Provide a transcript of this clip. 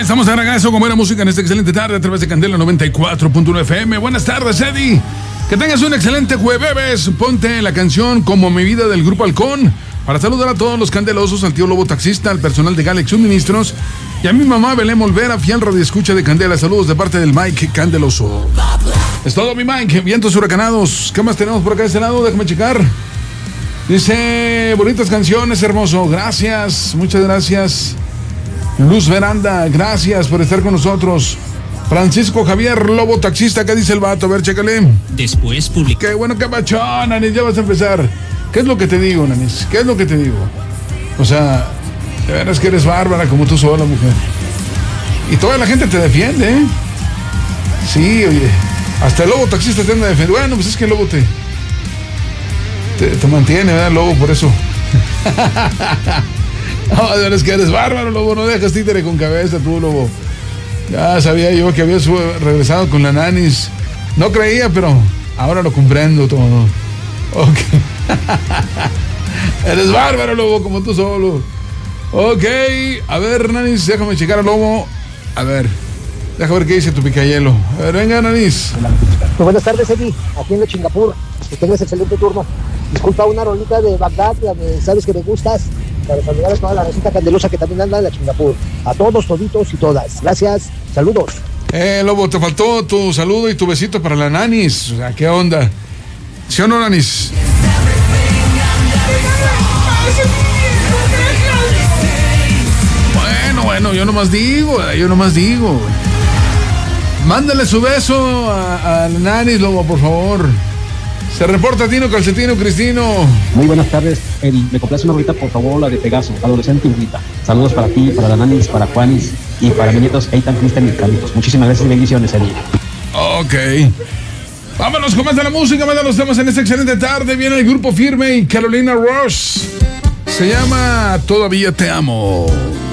Estamos de regreso con buena música en esta excelente tarde a través de Candela 94.1 FM. Buenas tardes, Eddie. Que tengas un excelente jueves. Ponte la canción Como mi vida del Grupo Halcón para saludar a todos los candelosos, al tío Lobo Taxista, al personal de Galex Suministros y a mi mamá Belén Olvera, fiel radioescucha de Candela. Saludos de parte del Mike Candeloso. Es todo, mi Mike. Vientos huracanados. ¿Qué más tenemos por acá de este lado? Déjame checar. Dice, bonitas canciones, hermoso. Gracias, muchas gracias. Luz Veranda, gracias por estar con nosotros. Francisco Javier Lobo Taxista, ¿qué dice el vato? A ver, chécale. Después publicó. Qué bueno, qué machón, Nanis, ya vas a empezar. ¿Qué es lo que te digo, Nanis? ¿Qué es lo que te digo? O sea, de veras que eres bárbara como tú sola, mujer. Y toda la gente te defiende, ¿eh? Sí, oye. Hasta el Lobo Taxista te anda defendiendo. Bueno, pues es que el Lobo te mantiene, ¿verdad, Lobo? Por eso. No, de veras que eres bárbaro, Lobo. No dejas títere con cabeza, tú, Lobo. Ya sabía yo que habías regresado con la Nanis. No creía, pero ahora lo comprendo todo. Ok. Eres bárbaro, Lobo, como tú solo. Ok. A ver, Nanis, déjame checar al Lobo. A ver. Déjame ver qué dice tu picayelo. A ver, venga, Nanis. Pues buenas tardes, Eddie. Aquí en Chingapur. Que tengas excelente turno. Disculpa una rolita de Bagdad, la de Sabes que me gustas. Para saludar a toda la receta candelosa que también anda en la Chingapur. A todos, toditos y todas. Gracias. Saludos. Lobo, te faltó tu saludo y tu besito para la Nanis. O sea, ¿qué onda? ¿Sí o no, Nanis? Bueno, yo nomás digo. Mándale su beso a la Nanis, Lobo, por favor. Se reporta Tino Calcetino Cristino. Muy buenas tardes, Eddie. Me complace una ahorita, por favor, la de Pegaso, adolescente Urrita. Saludos para ti, para la Nanis, para Juanis y para mis nietos Eitan, Cristian y Carlitos. Muchísimas gracias y bendiciones, Eddie. Ok. Vámonos con más de la música, más de los temas en esta excelente tarde. Viene el grupo Firme y Carolina Ross. Se llama Todavía Te Amo.